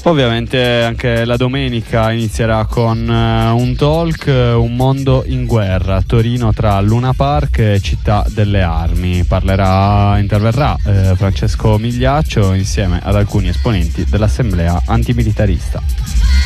Ovviamente anche la domenica inizierà con un talk, Un mondo in guerra, a Torino tra Luna Park e Città delle Armi. Interverrà Francesco Migliaccio insieme ad alcuni esponenti dell'assemblea antimilitarista.